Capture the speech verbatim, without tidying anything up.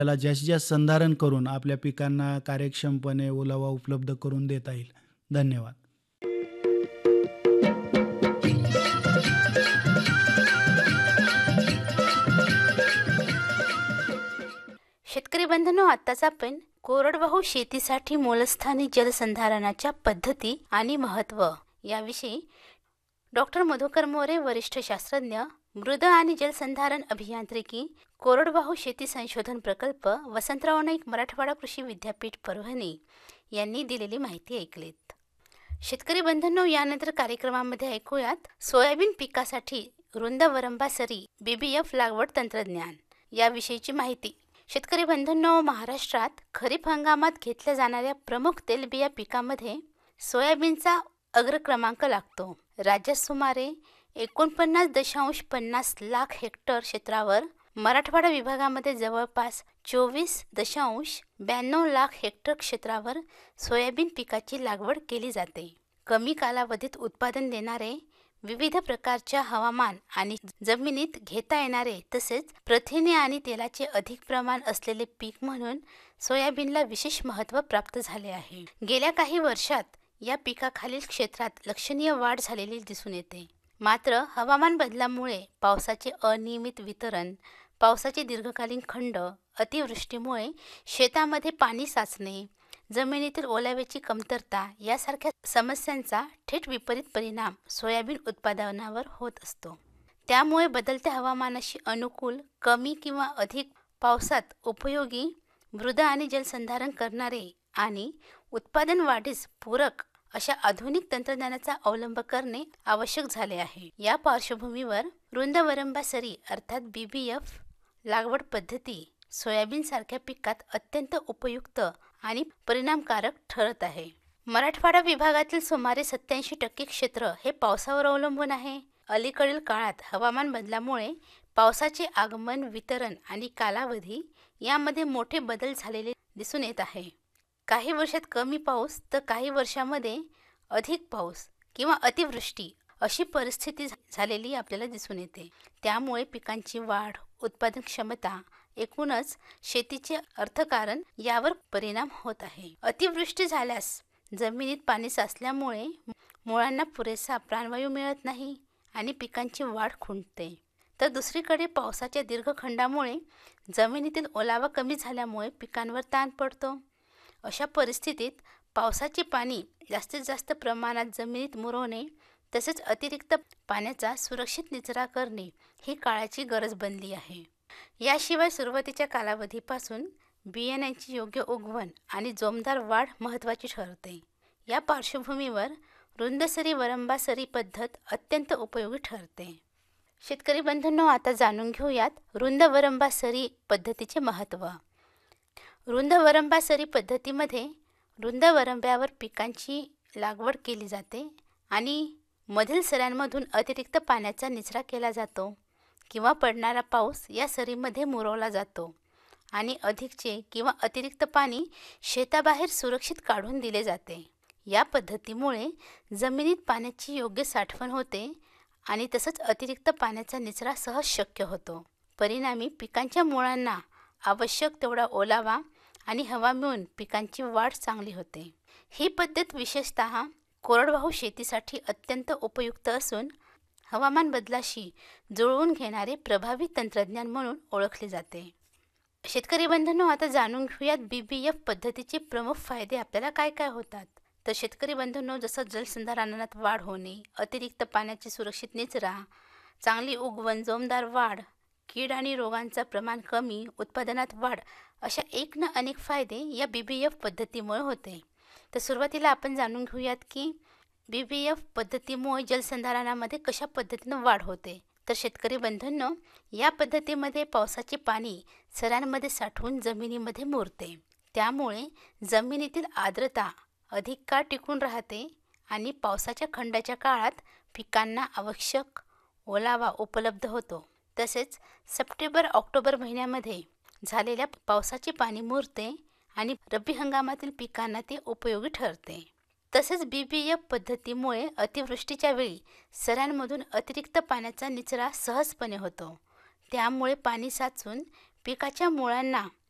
त्याला जास्तीत जास्त संधारण करून आपल्या पिकांना कार्यक्षमपणे ओलावा उपलब्ध करून देता येईल. धन्यवाद. शेतकरी बंधूंनो, आत्ताच आपण कोरडवाहू शेतीसाठी मोलस्थानी जलसंधारणाच्या पद्धती आणि महत्त्व याविषयी डॉक्टर मधुकर मोरे, वरिष्ठ शास्त्रज्ञ, मृद आणि जलसंधारण अभियांत्रिकी, कोरडवाहू शेती संशोधन प्रकल्प, वसंतराव नाईक, मराठवाडा कृषी विद्यापीठ, परभणी यांनी दिलेली माहिती ऐकलीत. शेतकरी बंधूंनो, यानंतर कार्यक्रमामध्ये ऐकूयात सोयाबीन पिकासाठी रुंद वरंबा सरी बीबीएफ लागवड तंत्रज्ञान याविषयीची माहिती. शेतकरी बंधूंनो, महाराष्ट्रात खरीप हंगामात घेतल्या जाणाऱ्या प्रमुख तेलबिया पिकामध्ये सोयाबीनचा अग्रक्रमांक लागतो. राज्यात सुमारे एकोणपन्नास दशांश पन्नास लाख हेक्टर क्षेत्रावर, मराठवाडा विभागामध्ये जवळपास चोवीस दशांश ब्याण्णव लाख हेक्टर क्षेत्रावर सोयाबीन पिकाची लागवड केली जाते. कमी कालावधीत उत्पादन देणारे, विविध प्रकारच्या हवामान आणि जमिनीत घेता येणारे तसेच प्रथिने आणि तेलाचे अधिक प्रमाण असलेले पीक म्हणून सोयाबीनला विशेष महत्त्व प्राप्त झाले आहे. गेल्या काही वर्षात या पिकाखालील क्षेत्रात लक्षणीय वाढ झालेली दिसून येते. मात्र हवामान बदलामुळे, पावसाचे अनियमित वितरण, पावसाचे दीर्घकालीन खंड, अतिवृष्टीमुळे शेतामध्ये पाणी साचणे, जमिनीतील ओलाव्याची कमतरता यासारख्या समस्यांचा थेट विपरीत परिणाम सोयाबीन उत्पादनावर होत असतो. त्यामुळे बदलत्या हवामानाशी अनुकूल, कमी किंवा अधिक पावसात उपयोगी मृद आणि जलसंधारण करणारे आणि उत्पादन वाढीस पूरक अशा आधुनिक तंत्रज्ञानाचा अवलंब करणे आवश्यक झाले आहे. या पार्श्वभूमीवर रुंद वरंबा सरी अर्थात बीबीएफ लागवड पद्धती सोयाबीन सारख्या पिकात अत्यंत उपयुक्त आणि परिणामकारक ठरत आहे. मराठवाडा विभागातील सुमारे सत्याऐंशी टक्के क्षेत्र हे पावसावर अवलंबून आहे. अलीकडील काळात हवामान बदलामुळे पावसाचे आगमन, वितरण आणि कालावधी यामध्ये मोठे बदल झालेले दिसून येत आहे. काही वर्षात कमी पाऊस तर काही वर्षामध्ये अधिक पाऊस किंवा अतिवृष्टी अशी परिस्थिती झालेली आपल्याला दिसून येते. त्यामुळे पिकांची वाढ, उत्पादन क्षमता, एकूणच शेतीचे अर्थकारण यावर परिणाम होत आहे. अतिवृष्टी झाल्यास जमिनीत पाणी साचल्यामुळे मुळांना पुरेसा प्राणवायू मिळत नाही आणि पिकांची वाढ खुंटते. तर दुसरीकडे पावसाच्या दीर्घखंडामुळे जमिनीतील ओलावा कमी झाल्यामुळे पिकांवर ताण पडतो. अशा परिस्थितीत पावसाचे पाणी जास्तीत जास्त प्रमाणात जमिनीत मुरवणे तसेच अतिरिक्त पाण्याचा सुरक्षित निचरा करणे ही काळाची गरज बनली आहे. याशिवाय सुरुवातीच्या कालावधीपासून बियाण्यांची योग्य उगवण आणि जोमदार वाढ महत्त्वाची ठरते. या पार्श्वभूमीवर रुंद सरी वरंबा सरी पद्धत अत्यंत उपयोगी ठरते. शेतकरी बंधूंनो, आता जाणून घेऊयात रुंद वरंबा सरी पद्धतीचे महत्त्व. रुंद वरंबा सरी पद्धतीमध्ये रुंद वरंब्यावर पिकांची लागवड केली जाते आणि मधील सऱ्यांमधून अतिरिक्त पाण्याचा निचरा केला जातो किंवा पडणारा पाऊस या सरीमध्ये मुरवला जातो आणि अधिकचे किंवा अतिरिक्त पाणी शेताबाहेर सुरक्षित काढून दिले जाते. या पद्धतीमुळे जमिनीत पाण्याची योग्य साठवण होते आणि तसंच अतिरिक्त पाण्याचा निचरा सहज शक्य होतो. परिणामी पिकांच्या मुळांना आवश्यक तेवढा ओलावा आणि हवा मिळून पिकांची वाढ चांगली होते. ही पद्धत विशेषतः कोरडवाहू शेतीसाठी अत्यंत उपयुक्त असून हवामान बदलाशी जुळवून घेणारे प्रभावी तंत्रज्ञान म्हणून ओळखले जाते. शेतकरी बंधूंनो, आता जाणून घेऊयात बीबीएफ पद्धतीचे प्रमुख फायदे आपल्याला काय काय होतात. तर शेतकरी बंधूंनो, जसं जलसंधारणात वाढ होणे, अतिरिक्त पाण्याची सुरक्षित निचरा, चांगली उगवण, जोमदार वाढ, कीड आणि रोगांचं प्रमाण कमी, उत्पादनात वाढ अशा एक ना अनेक फायदे या बीबीएफ पद्धतीमुळे होते. तर सुरुवातीला आपण जाणून घेऊयात की बीबीएफ पद्धतीमुळे जलसंधारणामध्ये कशा पद्धतीनं वाढ होते. तर शेतकरी बंधूंनो, या पद्धतीमध्ये पावसाचे पाणी सऱ्यांमध्ये साठवून जमिनीमध्ये मुरते. त्यामुळे जमिनीतील आर्द्रता अधिक काळ टिकून राहते आणि पावसाच्या खंडाच्या काळात पिकांना आवश्यक ओलावा उपलब्ध होतो. तसेच सप्टेंबर ऑक्टोबर महिन्यामध्ये झालेल्या पावसाचे पाणी मुरते आणि रब्बी हंगामातील पिकांना ते उपयोगी ठरते. तसेच बीबीएफ पद्धतीमुळे अतिवृष्टीच्या वेळी सऱ्यांमधून अतिरिक्त पाण्याचा निचरा सहजपणे होतो. त्यामुळे पाणी साचून पिकाच्या मुळांना